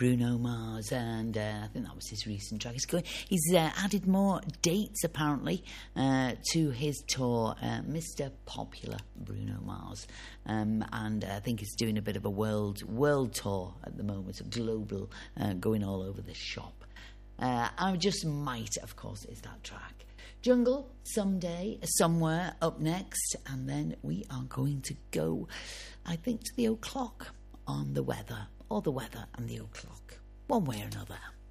Bruno Mars, and I think that was his recent track. He's added more dates, apparently, to his tour, Mr. Popular Bruno Mars. And I think he's doing a bit of a world tour at the moment, a global, going all over the shop. I Just Might, of course, is that track. Jungle, Someday, Somewhere, up next, and then we are going to go, I think, to the o'clock on the weather, or the weather and the o'clock, one way or another.